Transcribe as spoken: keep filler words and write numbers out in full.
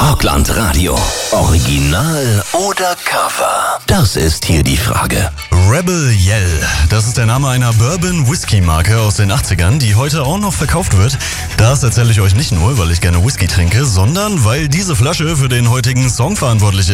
Rockland Radio. Original oder Cover? Das ist hier die Frage. Rebel Yell, das ist der Name einer Bourbon-Whisky-Marke aus den achtzigern, die heute auch noch verkauft wird. Das erzähle ich euch nicht nur, weil ich gerne Whisky trinke, sondern weil diese Flasche für den heutigen Song verantwortlich ist.